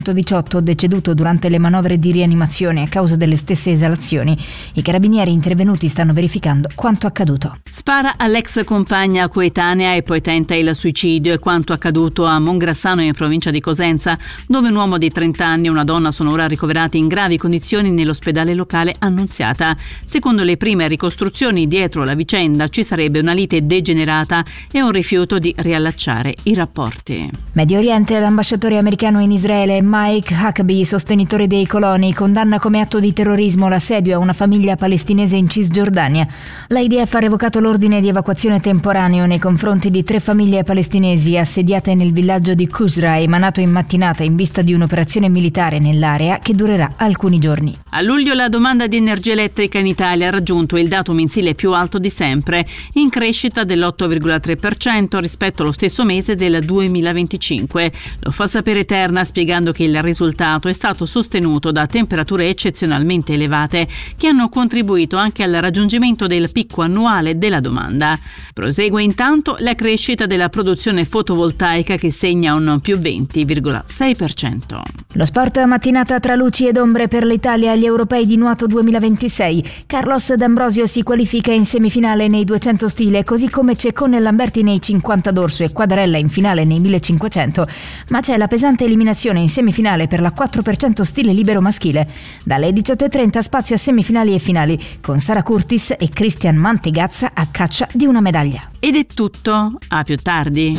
18 deceduto durante le manovre di rianimazione a causa delle stesse esalazioni. I carabinieri intervenuti stanno verificando quanto accaduto. Spara all'ex compagna coetanea e poi tenta il suicidio. È quanto accaduto a Mongrassano in provincia di Cosenza, dove un uomo di 30 anni e una donna sono ora ricoverati in gravi condizioni nell'ospedale locale Annunziata. Secondo le prime ricostruzioni, dietro la vicenda ci sarebbe una lite degenerata e un rifiuto di riallacciare i rapporti. Medio Oriente, l'ambasciatore americano in Israele Mike Huckabee, sostenitore dei coloni, condanna come atto di terrorismo l'assedio a una famiglia palestinese in Cisgiordania. L'IDF ha revocato l'ordine di evacuazione temporaneo nei confronti di 3 famiglie palestinesi assediate nel villaggio di Qusra, emanato in mattinata in vista di un'operazione militare nell'area che durerà alcuni giorni. A luglio la domanda di energia elettrica in Italia ha raggiunto il dato mensile più alto di sempre, in crescita dell'8,3% rispetto allo stesso mese del 2025. Lo fa sapere Terna, spiegando che il risultato è stato sostenuto da temperature eccezionalmente elevate che hanno contribuito anche al raggiungimento del picco annuale della domanda. Prosegue intanto la crescita della produzione fotovoltaica che segna un più 20,6%. Lo sport, mattinata tra luci ed ombre per l'Italia agli Europei di nuoto 2026. Carlos D'Ambrosio si qualifica in semifinale nei 200 stile, così come Ceccone e Lamberti nei 50 dorso e Quadarella in finale nei 1500. Ma c'è la pesante eliminazione in semifinale per la 4% stile libero maschile. Dalle 18:30 spazio a semifinali e finali, con Sara Curtis e Christian Mantegazza a caccia di una medaglia. Ed è tutto, a più tardi.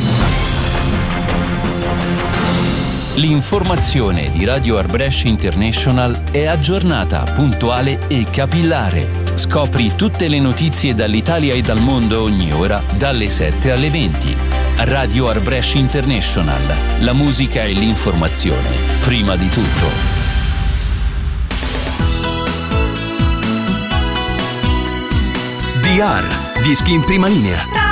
L'informazione di Radio Arbresh International è aggiornata, puntuale e capillare. Scopri tutte le notizie dall'Italia e dal mondo ogni ora, dalle 7 alle 20. Radio Arbresh International. La musica e l'informazione, prima di tutto. DR, dischi in prima linea.